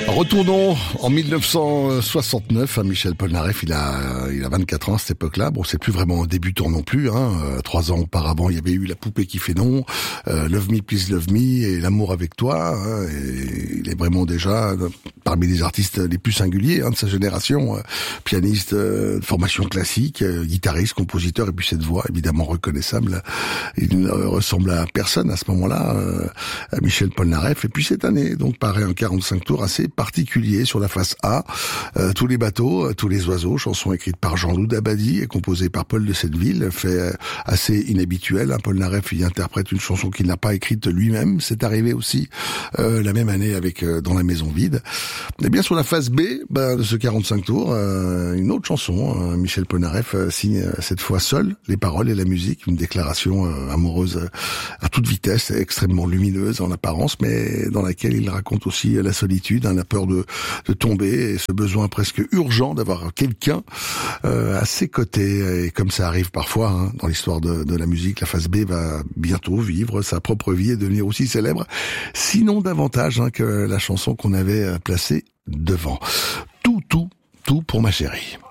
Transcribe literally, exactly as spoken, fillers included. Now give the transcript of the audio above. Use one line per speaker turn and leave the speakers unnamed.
Retournons en mille neuf cent soixante-neuf. Michel Polnareff, il a, il a vingt-quatre ans à cette époque-là. Bon, c'est plus vraiment un débutant non plus. Hein. Trois ans auparavant, il y avait eu La poupée qui fait non, euh, Love Me Please Love Me et L'amour avec toi. Hein. Et il est vraiment déjà parmi les artistes les plus singuliers hein, de sa génération. Pianiste, euh, formation classique, euh, guitariste, compositeur et puis cette voix évidemment reconnaissable. Il ne ressemble à personne à ce moment-là, euh, à Michel Polnareff. Et puis cette année, donc paraît un quarante-cinq tours assez particulier sur la face A, euh, tous les bateaux, euh, tous les oiseaux, chanson écrite par Jean-Loup Dabadi et composée par Paul de Setteville, fait euh, assez inhabituel. Hein. Polnareff y interprète une chanson qu'il n'a pas écrite lui-même. C'est arrivé aussi euh, la même année avec euh, Dans la maison vide. Et bien sur la face B ben, de ce quarante-cinq tours, euh, une autre chanson. Euh, Michel Polnareff euh, signe euh, cette fois seul les paroles et la musique, une déclaration euh, amoureuse euh, à toute vitesse, extrêmement lumineuse en apparence, mais dans laquelle il raconte aussi euh, la solitude, hein, la peur de, de tomber et ce besoin presque urgent d'avoir quelqu'un euh, à ses côtés. Et comme ça arrive parfois hein, dans l'histoire de, de la musique, la phase B va bientôt vivre sa propre vie et devenir aussi célèbre, sinon davantage hein, que la chanson qu'on avait placée devant. Tout, tout, tout pour ma chérie.